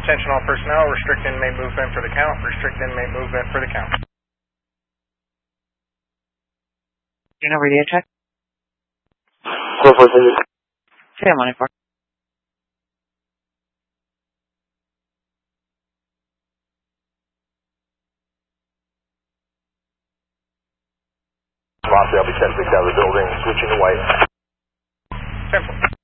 Attention all personnel, restrict inmate movement for the count, restrict inmate movement for the count. Radio check. 446. Yeah, money for. Mafia, I'll be 10-6 out of the building, switching to white. 10-4.